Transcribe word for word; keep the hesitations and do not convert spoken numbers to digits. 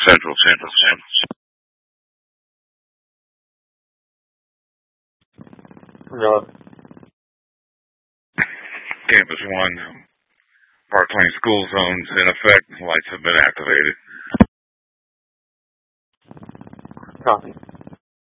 Central, Central, Central. Roger. Campus one, Park Lane school zones in effect. Lights have been activated. Copy.